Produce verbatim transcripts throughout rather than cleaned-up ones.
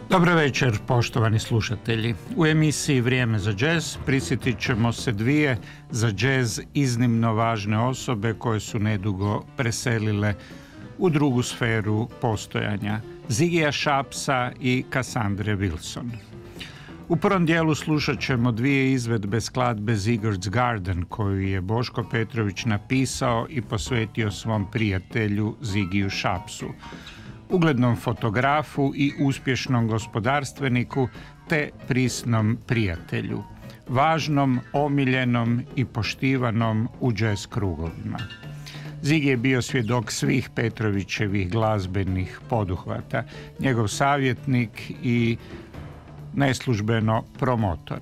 Dobro večer, poštovani slušatelji. U emisiji Vrijeme za džez prisjetit ćemo se dvije za džez iznimno važne osobe koje su nedugo preselile u drugu sferu postojanja, Ziggyja Sharpsa i Cassandre Wilson. U prvom dijelu slušat ćemo dvije izvedbe skladbe Sigurd's Garden koju je Boško Petrović napisao i posvetio svom prijatelju Ziggyju Sharpsu, uglednom fotografu i uspješnom gospodarstveniku te prisnom prijatelju, važnom, omiljenom i poštivanom u jazz krugovima. Ziggy je bio svjedok svih Petrovićevih glazbenih poduhvata, njegov savjetnik i neslužbeno promotor.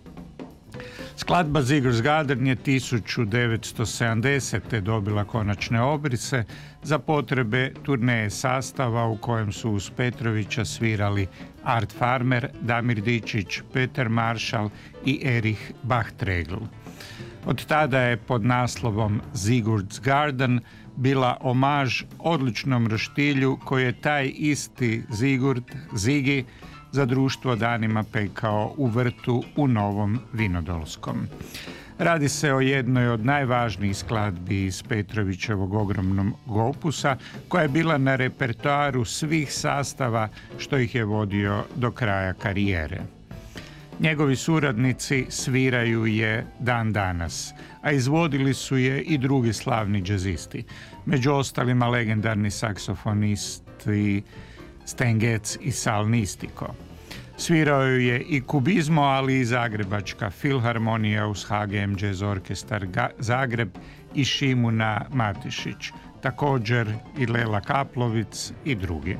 Skladba Sigurd's Garden je tisuću devetsto sedamdesete. dobila konačne obrise za potrebe turneje sastava u kojem su uz Petrovića svirali Art Farmer, Damir Dičić, Peter Marshall i Erich Bachtragl. Od tada je pod naslovom Sigurd's Garden bila omaž odličnom roštilju koji je taj isti Sigurd, Ziggy, za društvo danima pekao u vrtu u Novom Vinodolskom. Radi se o jednoj od najvažnijih skladbi iz Petrovićevog ogromnog opusa, koja je bila na repertoaru svih sastava što ih je vodio do kraja karijere. Njegovi suradnici sviraju je dan danas, a izvodili su je i drugi slavni džazisti, među ostalima legendarni saksofonisti Stan Getz i Sal Nistico. Svirao je i Kubizmo, ali i Zagrebačka filharmonija uz H G M Jazz Orkestar Zagreb i Šimuna Matišić, također i Lela Kaplovic i drugi.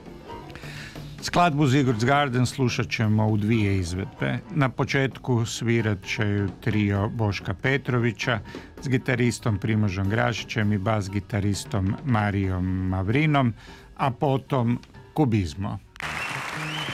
Skladbu Sigurd's Garden slušat ćemo u dvije izvedbe. Na početku svirat će trio Boška Petrovića s gitaristom Primožom Grašićem i bas gitaristom Marijom Mavrinom, a potom Kubizmo.